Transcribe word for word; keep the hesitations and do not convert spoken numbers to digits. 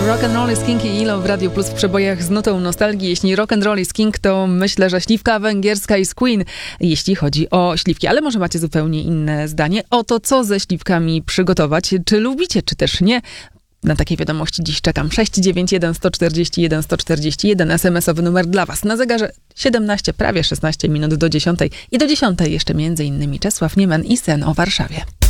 Rock and Roll is King i Ilo w Radio Plus w przebojach z nutą nostalgii. Jeśli rock and roll is king, to myślę, że śliwka węgierska is queen, jeśli chodzi o śliwki. Ale może macie zupełnie inne zdanie o to, co ze śliwkami przygotować. Czy lubicie, czy też nie? Na takie wiadomości dziś czekam. sześć dziewięć jeden sto czterdzieści jeden sto czterdzieści jeden, es em esowy numer dla was. Na zegarze siedemnaście, prawie szesnaście minut do dziesiątej. I do dziesiątej jeszcze między innymi Czesław Niemen i Sen o Warszawie.